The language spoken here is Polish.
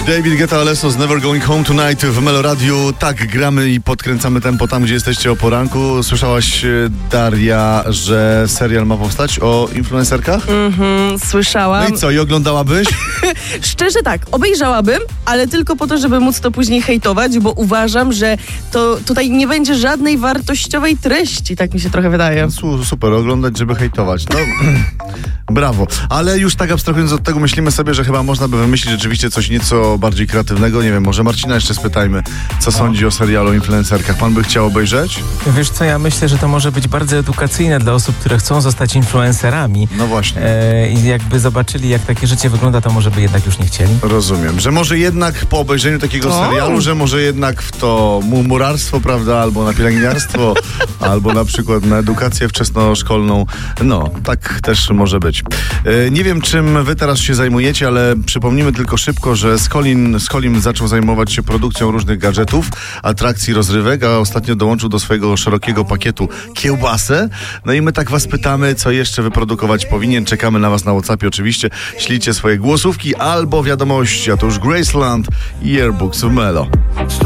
David Guetta, Alesso z Never Going Home Tonight w Melo Radiu. Tak, gramy i podkręcamy tempo tam, gdzie jesteście o poranku. Słyszałaś, Daria, że serial ma powstać o influencerkach? Słyszałam. No i co, i oglądałabyś? Szczerze tak, obejrzałabym, ale tylko po to, żeby móc to później hejtować, bo uważam, że to tutaj nie będzie żadnej wartościowej treści, tak mi się trochę wydaje. Super, oglądać, żeby hejtować. No, brawo. Ale już tak abstrahując od tego, myślimy sobie, że chyba można by wymyślić rzeczywiście coś nieco bardziej kreatywnego. Nie wiem, może Marcina jeszcze spytajmy, co sądzi o serialu o influencerkach. Pan by chciał obejrzeć? Wiesz co, ja myślę, że to może być bardzo edukacyjne dla osób, które chcą zostać influencerami. No właśnie. I jakby zobaczyli, jak takie życie wygląda, to może by jednak już nie chcieli. Rozumiem, że może jednak po obejrzeniu takiego serialu, że może jednak w to murarstwo, prawda, albo na pielęgniarstwo, albo na przykład na edukację wczesnoszkolną. No, tak też może być. Nie wiem, czym wy teraz się zajmujecie, ale przypomnijmy tylko szybko, że Skolin zaczął zajmować się produkcją różnych gadżetów, atrakcji, rozrywek, a ostatnio dołączył do swojego szerokiego pakietu kiełbasę. No i my tak was pytamy, co jeszcze wyprodukować powinien. Czekamy na was na WhatsAppie oczywiście. Ślijcie swoje głosówki albo wiadomości, a to już Graceland i Airbooks w Melo.